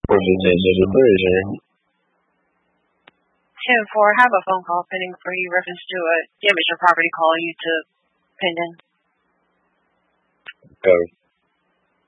What's the name of the bridge, man? 10-4, have a phone call pending for you reference to a damage to property calling you to pending. Okay.